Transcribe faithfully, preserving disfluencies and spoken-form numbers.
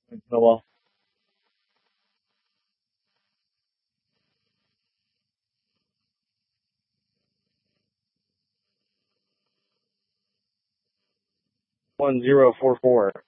Once in a while. One zero four four.